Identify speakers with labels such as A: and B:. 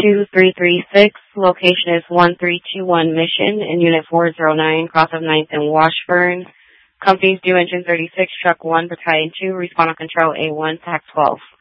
A: 2336. Location is 1321 Mission in Unit 409, cross of 9th and Washburn. Companies due engine 36, truck 1, battalion 2, respond on control A1, TAC 12.